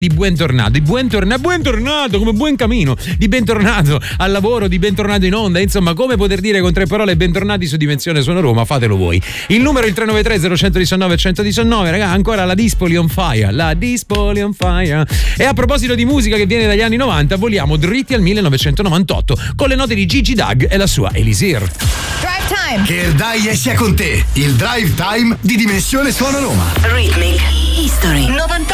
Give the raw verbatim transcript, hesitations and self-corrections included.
di buon tornato, di buon tornato, buon tornato, come buon cammino, di bentornato al lavoro, di bentornato in onda, insomma, come poter dire con tre parole bentornati su Dimensione Suono Roma, fatelo voi. Il numero è il tre nove tre zero uno uno nove uno uno nove, raga, ancora la Dispoli on fire, la Dispoli on fire. E a proposito di musica che viene dagli anni novanta, voliamo dritti al millenovecentonovantotto con le note di Gigi Doug e la sua Elisir. Drive Time. Che il Dai sia con te, il Drive Time di Dimensione Suono Roma. Rhythmic History novantotto.